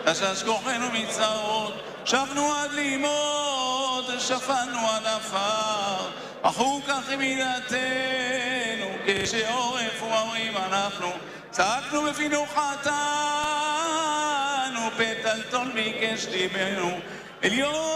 תשש כוחנו מצרות, שבנו עד לימוד, שפנו עד עפר, אחו כך מידתנו, כשעורף ואומרים אנחנו, צעקנו בפינו חטאנו, פתלתול ביקש ליבנו, עליון